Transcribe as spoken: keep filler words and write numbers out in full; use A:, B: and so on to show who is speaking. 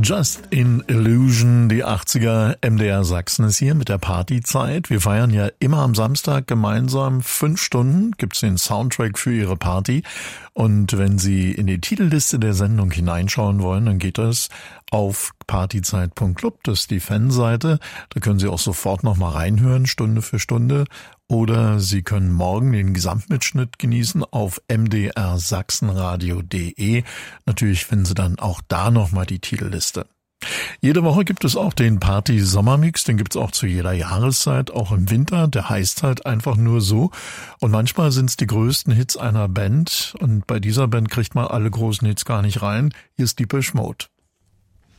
A: Just in Illusion, die achtziger, M D R Sachsen ist hier mit der Partyzeit. Wir feiern ja immer am Samstag gemeinsam fünf Stunden, gibt's den Soundtrack für Ihre Party. Und wenn Sie in die Titelliste der Sendung hineinschauen wollen, dann geht das auf partyzeit punkt club, das ist die Fanseite. Da können Sie auch sofort nochmal reinhören, Stunde für Stunde. Oder Sie können morgen den Gesamtmitschnitt genießen auf m d r sachsenradio punkt de. Natürlich finden Sie dann auch da nochmal die Titelliste. Jede Woche gibt es auch den Party-Sommermix, den gibt's auch zu jeder Jahreszeit, auch im Winter, der heißt halt einfach nur so. Und manchmal sind's die größten Hits einer Band und bei dieser Band kriegt man alle großen Hits gar nicht rein. Hier ist Depeche Mode.